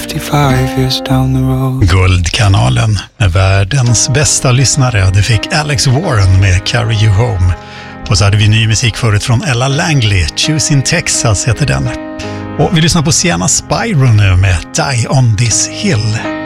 55 years down the road. Guldkanalen med världens bästa lyssnare. Det fick Alex Warren med Carry You Home. Och så hade vi ny musik förut från Ella Langley. Choosing Texas heter den. Och vi lyssnar på Sienna Spyro nu med Die on This Hill.